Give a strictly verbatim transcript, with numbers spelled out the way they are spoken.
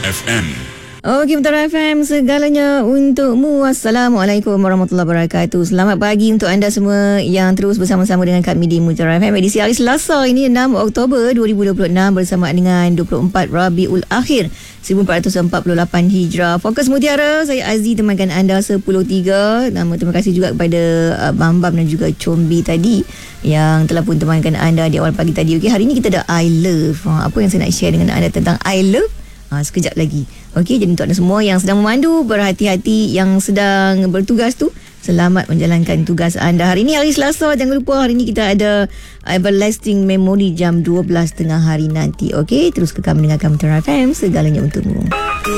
F M. Okey, Mutara F M, segalanya untukmu. Assalamualaikum warahmatullahi wabarakatuh. Selamat pagi untuk anda semua yang terus bersama-sama dengan kami di Mutara F M. Edisi hari Selasa ini enam Oktober dua ribu dua puluh enam bersama dengan dua puluh empat Rabiul Akhir seribu empat ratus empat puluh lapan Hijrah. Fokus Mutiara, saya Aziz temankan anda sepuluh tiga. Nama terima kasih juga kepada uh, Bambam dan juga Combi tadi yang telah pun temankan anda di awal pagi tadi. Okey, hari ini kita ada I Love. Ha, apa yang saya nak share dengan anda tentang I Love? Ha, sekejap lagi. Okey, jadi untuk anda semua yang sedang memandu, berhati-hati, yang sedang bertugas tu, selamat menjalankan tugas anda. Hari ini hari Selasa, jangan lupa hari ini kita ada Everlasting Memory jam dua belas tengah hari nanti. Okey, terus kekal mendengarkan Mutiara F M, segalanya untukmu.